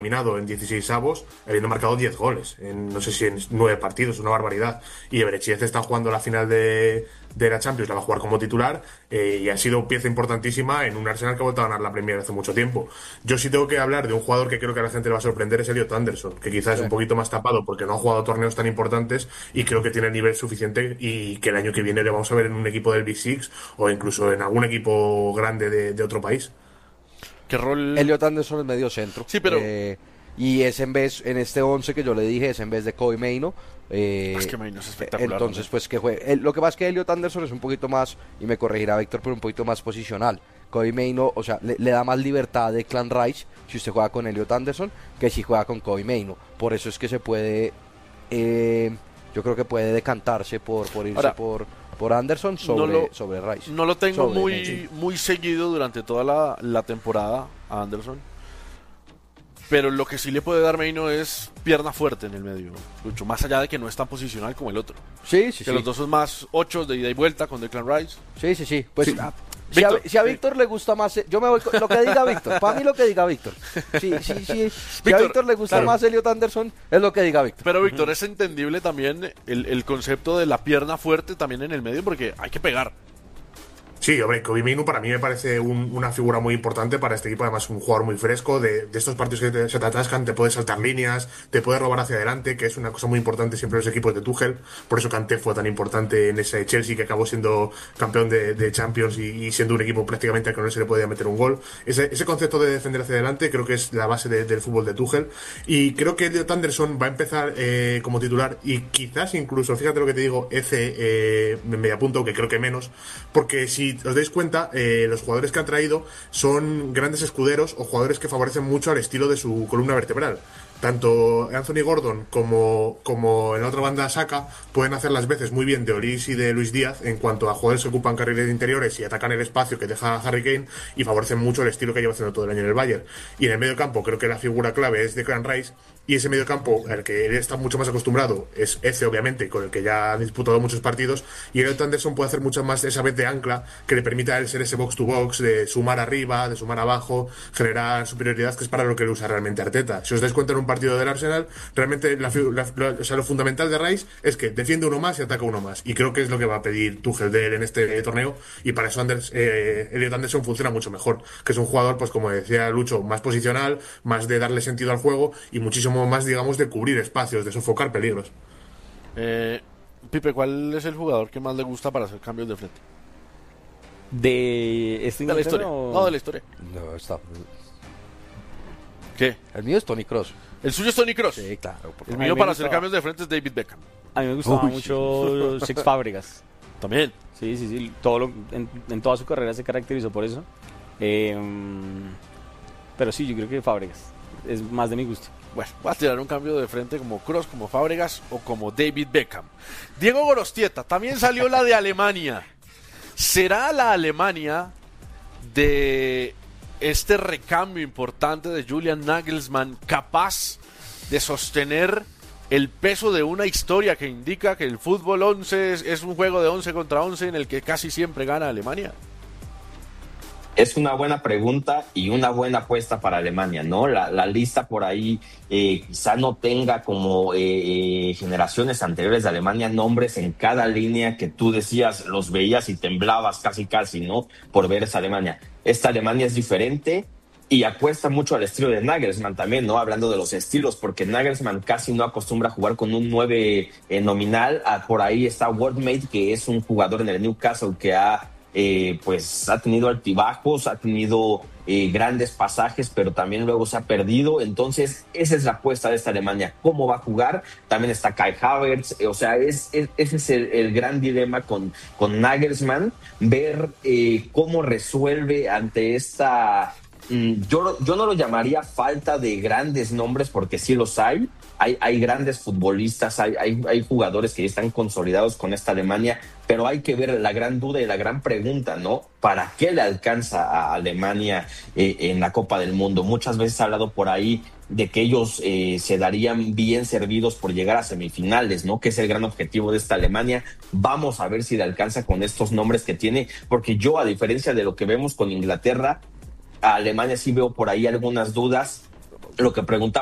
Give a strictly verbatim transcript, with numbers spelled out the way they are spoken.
eliminado en dieciséis avos, habiendo marcado diez goles, en no sé si en nueve partidos, una barbaridad. Y Eberechiez está jugando la final de, de la Champions, la va a jugar como titular, eh, y ha sido pieza importantísima en un Arsenal que ha vuelto a ganar la Premier hace mucho tiempo. Yo sí tengo que hablar de un jugador que creo que a la gente le va a sorprender, es Elliot Anderson, que quizás sí. es un poquito más tapado porque no ha jugado torneos tan importantes y creo que tiene el nivel suficiente y que el año que viene le vamos a ver en un equipo del Big Six o incluso en algún equipo grande de, de otro país. ¿Qué rol? Elliot Anderson es medio centro. Sí, pero... Eh, y es en vez, en este once que yo le dije, es en vez de Kobe Mainoo. Eh, es que Mainoo es espectacular. Entonces, pues que juegue. Lo que pasa es que Elliot Anderson es un poquito más, y me corregirá Víctor, pero un poquito más posicional. Kobe Mainoo, o sea, le, le da más libertad de Clan Rice si usted juega con Elliot Anderson que si juega con Kobe Mainoo. Por eso es que se puede, eh, yo creo que puede decantarse por, por irse Ahora, por... por Anderson sobre, no lo, sobre Rice. No lo tengo sobre muy, Messi. muy seguido durante toda la, la temporada a Anderson, pero lo que sí le puede dar Mainoo es pierna fuerte en el medio, Lucho, más allá de que no es tan posicional como el otro. Sí, sí, que sí. los dos son más ocho de ida y vuelta con Declan Rice. Sí, sí, sí. Pues sí. A, si, Víctor, a, si a Víctor sí. le gusta más, yo me voy con lo que diga Víctor. Para mí lo que diga Víctor. Sí, sí, sí. Si Víctor, a Víctor le gusta claro. más Elliot Anderson, es lo que diga Víctor. Pero Víctor, uh-huh. es entendible también el, el concepto de la pierna fuerte también en el medio porque hay que pegar. Sí, hombre, Kobe Mainoo para mí me parece un, una figura muy importante para este equipo, además un jugador muy fresco, de, de estos partidos que te, se te atascan, te puede saltar líneas, te puede robar hacia adelante, que es una cosa muy importante siempre en los equipos de Tuchel, por eso Kanté fue tan importante en ese Chelsea que acabó siendo campeón de, de Champions y, y siendo un equipo prácticamente al que no se le podía meter un gol. Ese, ese concepto de defender hacia adelante creo que es la base de, del fútbol de Tuchel, y creo que Elliot Anderson va a empezar eh, como titular y quizás incluso, fíjate lo que te digo, Eze eh, me, me apunto que creo que menos, porque si os dais cuenta, eh, los jugadores que han traído son grandes escuderos o jugadores que favorecen mucho al estilo de su columna vertebral. Tanto Anthony Gordon como, como en la otra banda Saka pueden hacer las veces muy bien de Oris y de Luis Díaz en cuanto a jugadores que ocupan carriles interiores y atacan el espacio que deja Harry Kane y favorecen mucho el estilo que lleva haciendo todo el año en el Bayern. Y en el medio campo creo que la figura clave es Declan Rice, y ese medio campo al que él está mucho más acostumbrado es Eze, obviamente, con el que ya ha disputado muchos partidos, y Elliot Anderson puede hacer mucho más esa vez de ancla que le permita a él ser ese box to box, de sumar arriba, de sumar abajo, generar superioridad, que es para lo que lo usa realmente Arteta. Si os dais cuenta en un partido del Arsenal, realmente la, la, la, o sea, lo fundamental de Rice es que defiende uno más y ataca uno más, y creo que es lo que va a pedir Tuchel de él en este eh, torneo, y para eso Anders, eh, Elliot Anderson funciona mucho mejor, que es un jugador, pues como decía Lucho, más posicional, más de darle sentido al juego y muchísimo más, digamos, de cubrir espacios, de sofocar peligros. Eh, Pipe, ¿cuál es el jugador que más le gusta para hacer cambios de frente? ¿De este de la historia? O... No, de la historia. No, está. ¿Qué? El mío es Toni Kroos. ¿El suyo es Toni Kroos? Sí, claro. El mío para hacer cambios de frente es David Beckham. A mí me gustaba Uy. mucho Cesc Fábregas. También. Sí, sí, sí. Todo lo, en, en toda su carrera se caracterizó por eso. Eh, pero sí, yo creo que Fábregas es más de mi gusto. Bueno, voy a tirar un cambio de frente como Kroos, como Fábregas o como David Beckham. Diego Gorostieta, también salió la de Alemania. ¿Será la Alemania de este recambio importante de Julian Nagelsmann capaz de sostener el peso de una historia que indica que el fútbol once es, es un juego de once contra once en el que casi siempre gana Alemania? Es una buena pregunta y una buena apuesta para Alemania, ¿no? La, la lista por ahí eh, quizá no tenga como eh, generaciones anteriores de Alemania nombres en cada línea que tú decías, los veías y temblabas casi casi, ¿no? Por ver esa Alemania. Esta Alemania es diferente y apuesta mucho al estilo de Nagelsmann también, ¿no? Hablando de los estilos, porque Nagelsmann casi no acostumbra a jugar con un nueve eh, nominal. Ah, por ahí está Wardmate, que es un jugador en el Newcastle que ha Eh, pues ha tenido altibajos, ha tenido eh, grandes pasajes, pero también luego se ha perdido. Entonces esa es la apuesta de esta Alemania, cómo va a jugar. También está Kai Havertz, eh, o sea, es, es, ese es el, el gran dilema con, con Nagelsmann, ver eh, cómo resuelve ante esta, mm, yo, yo no lo llamaría falta de grandes nombres, porque sí los hay. Hay, hay grandes futbolistas, hay, hay, hay jugadores que ya están consolidados con esta Alemania, pero hay que ver la gran duda y la gran pregunta, ¿no? ¿Para qué le alcanza a Alemania eh, en la Copa del Mundo? Muchas veces se ha hablado por ahí de que ellos eh, se darían bien servidos por llegar a semifinales, ¿no? Que es el gran objetivo de esta Alemania. Vamos a ver si le alcanza con estos nombres que tiene, porque yo, a diferencia de lo que vemos con Inglaterra, a Alemania sí veo por ahí algunas dudas. lo que preguntaba